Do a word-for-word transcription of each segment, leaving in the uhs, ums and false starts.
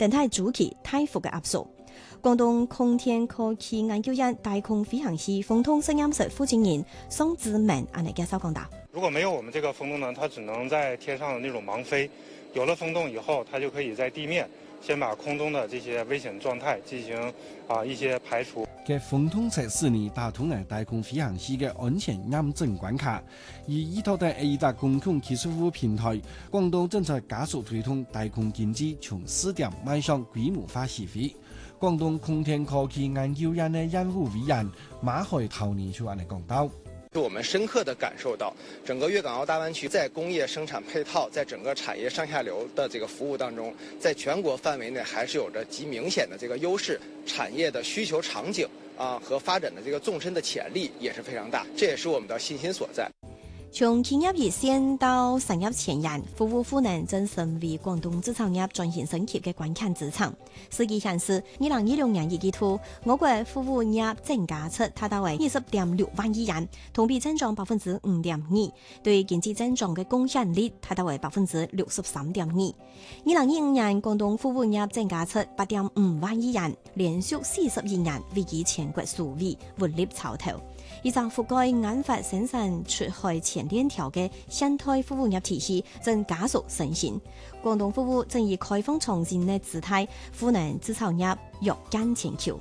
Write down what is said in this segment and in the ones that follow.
等待主期大幅嘅壓縮。廣東空天科技研究院大空飛行器風筒實驗室負責人宋志明安尼介紹講到： 如果沒有我們這個風洞呢，它只能在天上的那種盲飛。有了風洞以後，它就可以在地面先把空中的這些危險狀態進行啊一些排除。 嘅風筒測試呢，打通了大空飛行器嘅安全驗證關卡。而依託嘅 A 達公共技術服務平台，廣東正在加速推動大空經濟從試點邁向規模化起飛。廣東空天科技研究院嘅任務委員馬海濤呢就安尼講到。 我們深刻地感受到，整個粵港澳大灣區在工業生產配套，在整個產業上下游的這個服務當中，在全國範圍內還是有着極明顯的這個優勢，產業的需求場景啊和發展的這個縱深的潛力也是非常大，這也是我們的信心所在。 從企業熱線到產業前沿，服務賦能正成為廣東製造業轉型升級嘅關鍵資產。數據顯示，二零二六年一季度，我國服務業淨價值達到為二十點六萬億元，同比增長百分之五點二，對經濟增長嘅貢獻率達到為百分之六十三點二。二零二五年，廣東服務業淨價值八點五萬億元，連續四十二年位居全國數位，活力潮頭。以上覆蓋研發生產出海前鏈條嘅現代服務業體系正加速成型。廣東服務正以開放創新嘅姿態，賦能製造業躍進全球。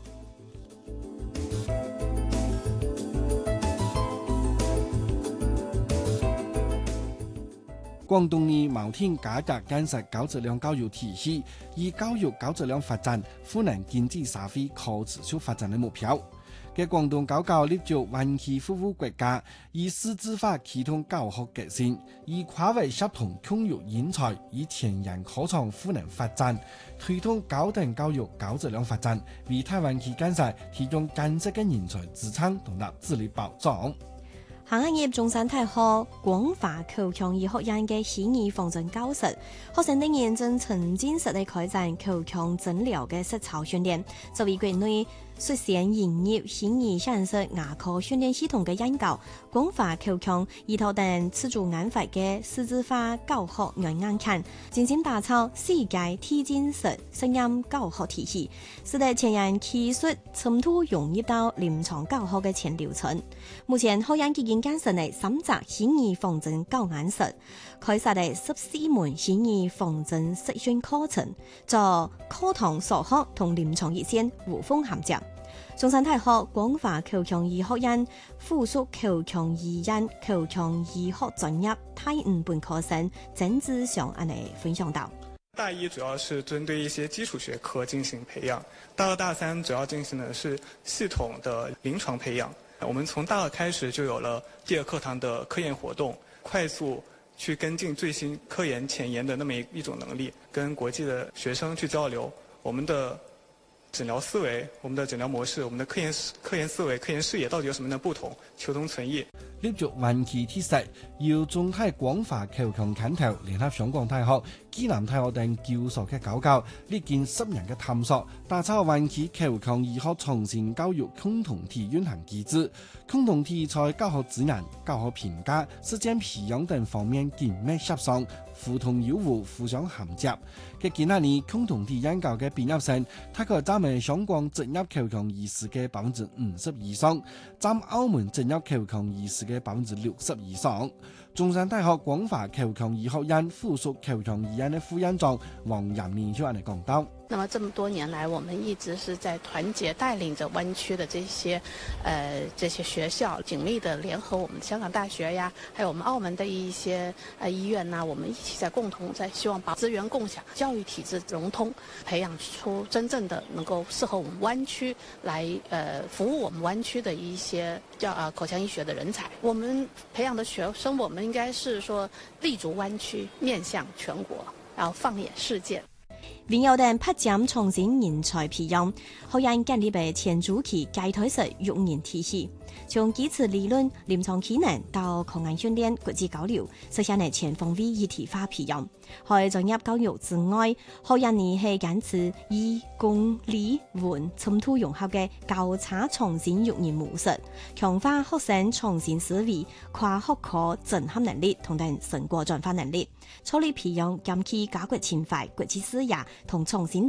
廣東呢謀添加強建設高質量教育體系，以教育高質量發展，賦能經濟社會可持續發展嘅目標。嘅廣東高教立足灣區服務國家，以師資化啟動教學革新，以跨域協同共育人才，以前沿科創賦能發展，推動高等教育高質量發展，為台灣區建設提供間接嘅人才資產同埋自力保障。 行業中山大學廣華口腔醫學院嘅虛擬防震教室，學生定然正沉浸式地開展口腔診療嘅實操訓練，作為國內率先營業虛擬現實牙科訓練系統嘅研究。廣華口腔醫學等自主研發嘅數字化教學軟硬件，精心打造世界貼近式實驗教學體系，使得前沿技術深度融入到臨床教學嘅全流程。目前學院已經建設嘅三隻虛擬防震教研室，開設嘅十四門虛擬防震實訓課程，做課堂授課同臨床熱線無縫銜接。中山大學廣華口腔醫學院附屬口腔醫院口腔醫學專業大五本科生曾志祥安尼分享到： 大一主要是針對一些基礎學科進行培養，大二大三主要進行的是系統的臨床培養。我們從大二開始就有了第二課堂的科研活動，快速去跟進最新科研前沿的那麼一一種能力，跟國際的學生去交流我們的診療思維、我們的診療模式、我們的科研科研思維、科研視野到底有什麼樣的不同，求同存異。 立足灣區特色，由中泰廣華口腔牽頭，聯合香港大學、暨南大學等教授嘅教教，歷經十年嘅探索，打造灣區口腔醫學創新教育共同體運行機制。共同體在教學資源、教學評價、實踐培養等方面緊密協商，互通有無，互相銜接。嘅今下年共同體研究嘅畢業生，大概佔喺香港執業口腔醫師嘅百分之五十以上，佔澳門執業口腔醫師嘅百分之六十以上。中山大學廣華口腔醫學院附屬口腔醫院嘅副院長王仁明就嚟講到。 那麼這麼多年來，我們一直是在團結帶領着灣區的這些，呃，這些學校緊密的聯合我們香港大學呀，還有我們澳門的一些呃醫院呐，我們一起在共同在希望把資源共享、教育體制融通，培養出真正的能夠適合我們灣區來呃服務我們灣區的一些叫啊口腔醫學的人才。我們培養的學生，我們應該是說立足灣區，面向全國，然後放眼世界。 並有等發展創新人才培養，學院建立嘅前主期階梯式育人體系，從基礎理論、臨床技能到抗癌訓練、國際交流，實現嘅全方位一體化培養。喺專業教育之外，學院呢係堅持以公理文深度融合嘅交叉創新育人模式，強化學生創新思維、跨學科整合能力同等成果轉化能力，助力培養兼具家國情懷、國際視野同創新